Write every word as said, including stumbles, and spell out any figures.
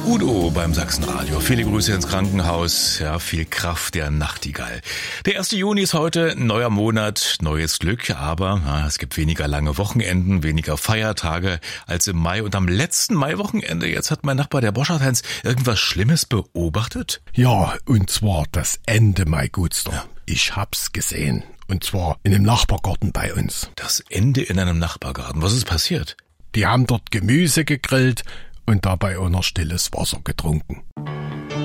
Udo beim Sachsenradio. Viele Grüße ins Krankenhaus. Ja, viel Kraft der Nachtigall. Der erste Juni ist heute, neuer Monat, neues Glück. Aber na, es gibt weniger lange Wochenenden, weniger Feiertage als im Mai. Und am letzten Maiwochenende, jetzt hat mein Nachbar, der Boschert-Heinz, irgendwas Schlimmes beobachtet? Ja, und zwar das Ende Mai, Gutster. Ja. Ich hab's gesehen. Und zwar in dem Nachbargarten bei uns. Das Ende in einem Nachbargarten. Was ist passiert? Die haben dort Gemüse gegrillt und dabei auch noch stilles Wasser getrunken.